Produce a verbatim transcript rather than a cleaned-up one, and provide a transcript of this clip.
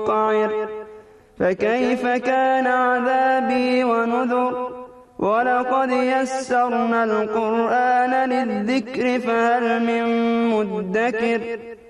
قعر فكيف كان عذابي ونذر ولقد يسرنا القرآن للذكر فهل من مدكر